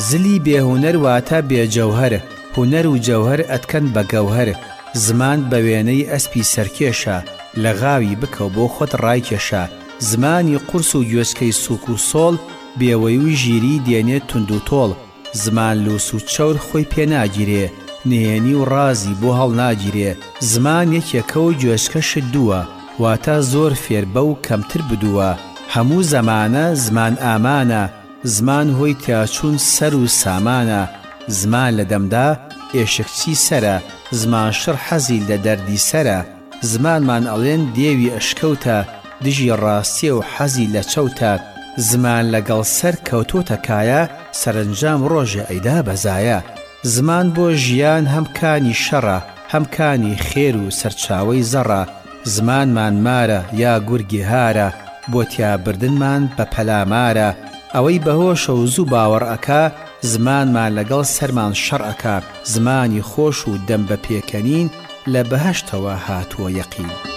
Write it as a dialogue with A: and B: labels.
A: زلی بێهونەر واتە بێجەوهەر، هونەر و جەوهەر ئەتکەن بە گەوهەر. زمان بە وێنەی ئەسپی سەرکێشە، لە غاوی بکەو بۆ خۆت ڕایکێشە. زمانی قورس و گوێچکەی سووک و سۆڵ، بێوەی و ژیری دێنێت تند و تۆڵ. زمان لووس و چەور خۆی پێناگیرێ، نهێنی و ڕازی بۆ هەڵ ناگیرێ. زمان یەکێکە و گوێچکەشت دووە، واتە زۆر فێربە و کەمتر بدووە. هەموو زەمانە زمان ئامانە، زمان هۆی تیاچوون سەر و سامانە. زمان لە دەمدا ئێشکچی سەرە، زمان شڕ حەزی لە دەردی سەرە. زمانمان ئەڵێن دێوی ئەشکەوتە، دژی ڕاستیە و حەزی لە چەوتە. زمان لەگەڵ سەر کەوتۆتە کایە، سەرنجام ڕۆژە ئەیدا بەزایە. زمان بۆ ژیان هەم کانی شەڕە، هەم کانی خێر و سەرچاوەی زەڕە. زمانمان مارە یا گورگی هارە، بۆ تیابردنمان بە پەلامارە. ئەوەی بەهۆشە و زوو باوەڕ ئەکا، زمانمان لەگەڵ سەرمان شەڕ ئەکا. زمانی خۆش و دەم بە پێکەنین، لە بەهەشتەوە هاتووە یەقین.